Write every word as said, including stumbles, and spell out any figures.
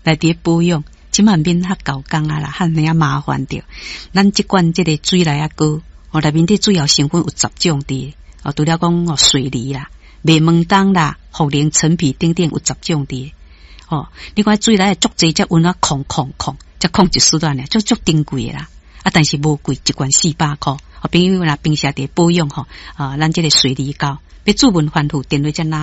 来伫保养，即满免较高工啊啦，较尔啊麻烦着。咱即罐即个水来啊膏，哦，内面啲主要成分有十种伫，哦，除了讲哦水梨啦、麦门冬啦、茯苓、陈皮等等有十种伫。哦，你看水来足济只温啊控控控，才控一时段咧，足足珍贵啦。啊，但是无贵，一罐四百块。哦，朋友若平时伫保养吼，啊，咱即个水梨膏，要注文反复电话才拿。